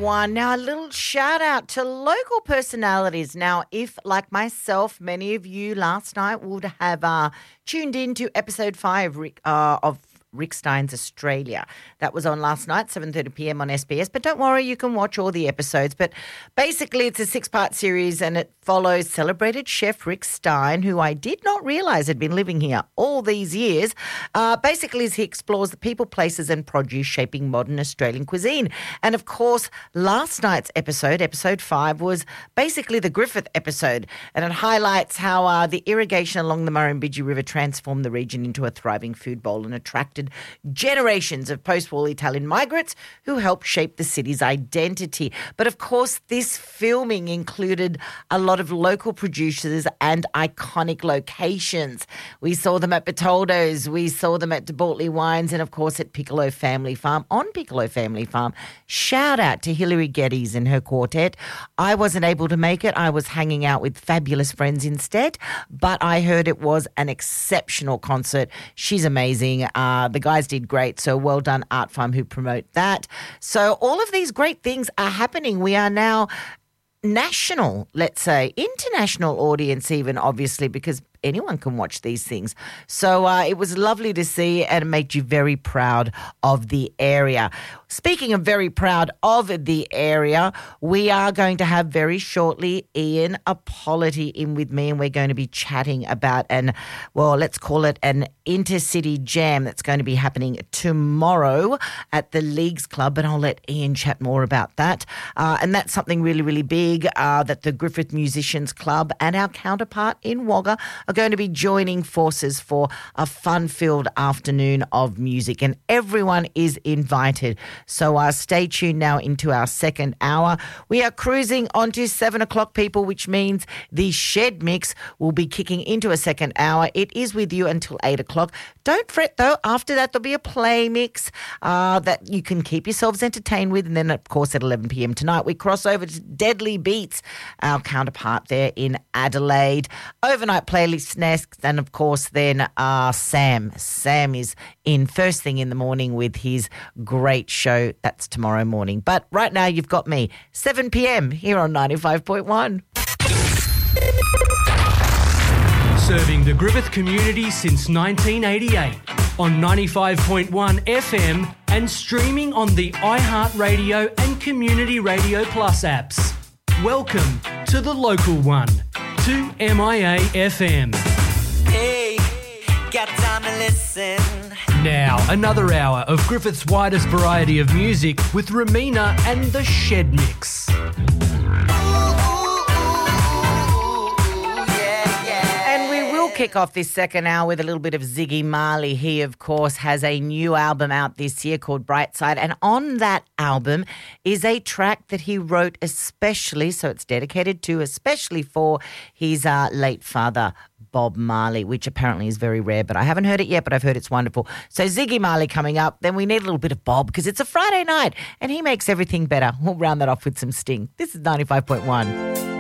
95.1. Now, a little shout out to local personalities. Now, if, like myself, many of you last night would have tuned in to episode 5 of Rick Stein's Australia. That was on last night, 7:30 p.m. on SBS. But don't worry, you can watch all the episodes. But basically, it's a 6-part series and it follows celebrated chef Rick Stein, who I did not realise had been living here all these years. Basically, as he explores the people, places and produce shaping modern Australian cuisine. And of course, last night's episode 5, was basically the Griffith episode. And it highlights how the irrigation along the Murrumbidgee River transformed the region into a thriving food bowl and attracted generations of post-war Italian migrants who helped shape the city's identity. But of course, this filming included a lot of local producers and iconic locations. We saw them at Bertoldo's, we saw them at De Bortley Wines, and of course at Piccolo Family Farm. On Piccolo Family Farm, shout out to Hilary Geddes and her quartet. I wasn't able to make it. I was hanging out with fabulous friends instead, but I heard it was an exceptional concert. She's amazing. The guys did great, so well done Art Farm who promote that. So all of these great things are happening. We are now national, let's say, international audience even, obviously, because anyone can watch these things. So it was lovely to see and it made you very proud of the area. Speaking of very proud of the area, we are going to have very shortly Ian Apoliti in with me, and we're going to be chatting about let's call it an intercity jam that's going to be happening tomorrow at the Leagues Club, but I'll let Ian chat more about that. And that's something really, really big that the Griffith Musicians Club and our counterpart in Wagga are going to be joining forces for a fun-filled afternoon of music, and everyone is invited. So stay tuned now into our second hour. We are cruising on to 7 o'clock, people, which means the Shed Mix will be kicking into a second hour. It is with you until 8 o'clock. Don't fret, though. After that, there'll be a play mix that you can keep yourselves entertained with. And then, of course, at 11 p.m. tonight, we cross over to Deadly Beats, our counterpart there in Adelaide. Overnight playlist next, and of course then Sam is in first thing in the morning with his great show. That's tomorrow morning, but right now you've got me 7 p.m. here on 95.1. Serving the Griffith community since 1988 on 95.1 FM and streaming on the iHeartRadio and Community Radio Plus apps. Welcome to the local one, to MIA FM. Hey, got time to listen. Now, another hour of Griffith's widest variety of music with Ramina and the Shed Mix. Kick off this second hour with a little bit of Ziggy Marley. He, of course, has a new album out this year called Brightside, and on that album is a track that he wrote especially for his late father, Bob Marley, which apparently is very rare, but I haven't heard it yet, but I've heard it's wonderful. So Ziggy Marley coming up, then we need a little bit of Bob because it's a Friday night and he makes everything better. We'll round that off with some Sting. This is 95.1.